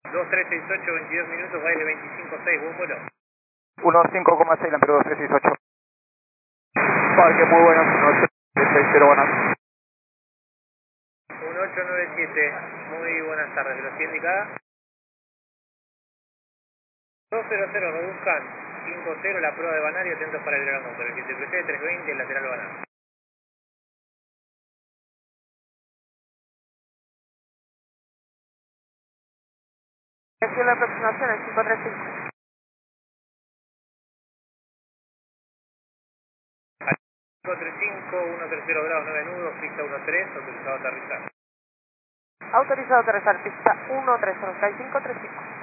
2368, 22 minutos, baile 25.6, buen vuelo. 15,6, Lampero 2368. Parque muy buenas, 1860 buenas. 1897, muy buenas tardes, velocidad indicada. 200, reduzcan 50, la prueba de Banario, atentos para el gran motor, el 7PC, 320, el lateral Banario. Aquí la aproximación es 535. 535, 130 grados 9 nudos, pista 13, autorizado a aterrizar. Autorizado a aterrizar, pista 13, 535.